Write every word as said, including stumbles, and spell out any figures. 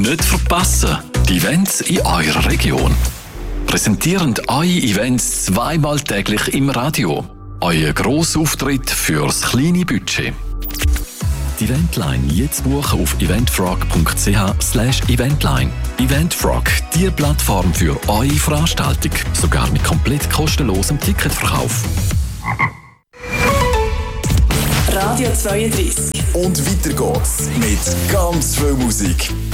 Nicht verpassen, die Events in eurer Region. Präsentieren eure Events zweimal täglich im Radio. Euer Grossauftritt fürs kleine Budget. Die Eventline jetzt buchen auf eventfrog punkt c h slash eventline. Eventfrog, die Plattform für eure Veranstaltung. Sogar mit komplett kostenlosem Ticketverkauf. Radio zweiunddreißig. Und weiter geht's mit ganz viel Musik.